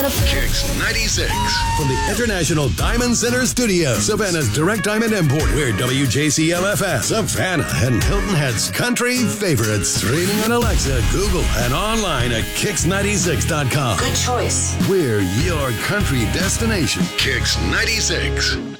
Kicks 96. From the International Diamond Center Studio, Savannah's Direct Diamond Import, we're WJCLFS, Savannah and Hilton Head's country favorites. Streaming on Alexa, Google, and online at Kicks96.com. Good choice. We're your country destination. Kicks 96.